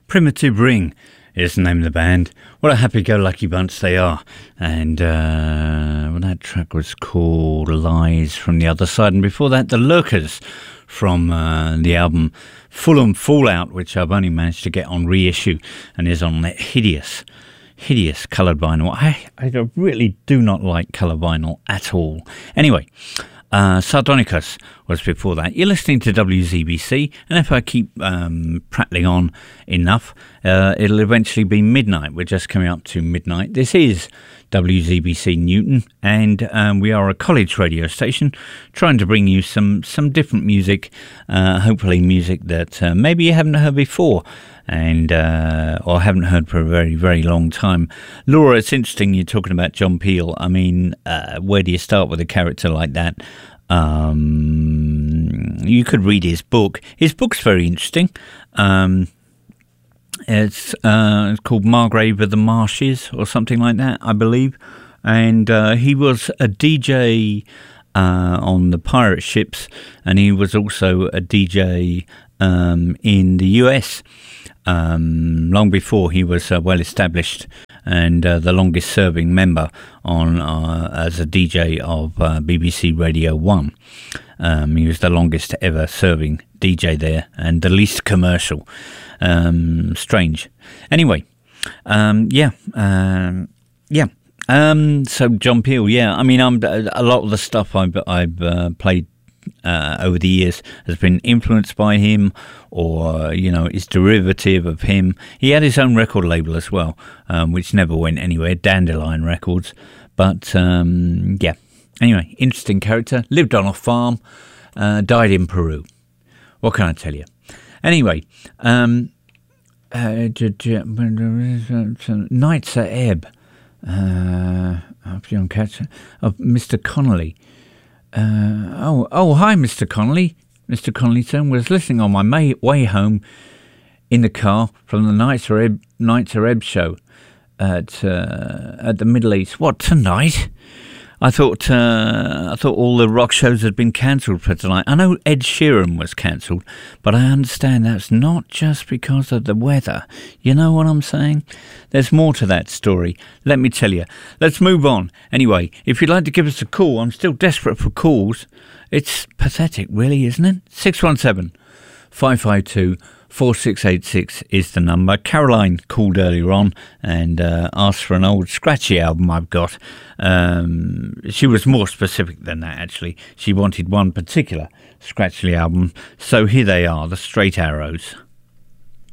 Primitive Ring is the name of the band. What a happy-go-lucky bunch they are. And that track was called Lies from the Other Side. And before that, The Lurkers from the album Fulham Fallout, which I've only managed to get on reissue and is on that hideous coloured vinyl. I really do not like colour vinyl at all. Anyway, Sardonicus was before that. You're listening to WZBC, and if I keep prattling on enough, it'll eventually be midnight. We're just coming up to midnight. This is WZBC Newton, and we are a college radio station trying to bring you some different music, hopefully music that maybe you haven't heard before, and or haven't heard for a very, very long time. Laura, it's interesting you're talking about John Peel. I mean, where do you start with a character like that? You could read his book. His book's very interesting. It's called Margrave of the Marshes or something like that, I believe. And he was a DJ on the pirate ships, and he was also a DJ in the US long before he was well established, and the longest serving member on as a DJ of BBC Radio 1. He was the longest ever serving DJ there, and the least commercial. Strange. Anyway, so John Peel, I mean, a lot of the stuff I've played over the years has been influenced by him, or is derivative of him. He had his own record label as well, which never went anywhere, Dandelion Records. But anyway, interesting character. Lived on a farm, died in Peru. What can I tell you? Anyway, Nights at Ebb, Mr. Connolly. Hi, Mr. Connolly. Mr. Connollyson was listening on my way home in the car from the Nights at Ebb show at the Middle East. What, tonight? I thought all the rock shows had been cancelled for tonight. I know Ed Sheeran was cancelled, but I understand that's not just because of the weather. You know what I'm saying? There's more to that story. Let me tell you. Let's move on. Anyway, if you'd like to give us a call, I'm still desperate for calls. It's pathetic, really, isn't it? 617-552-4686 is the number. Caroline called earlier on and asked for an old Scratchy album I've got. She was more specific than that, actually. She wanted one particular Scratchy album. So here they are, the Straight Arrows.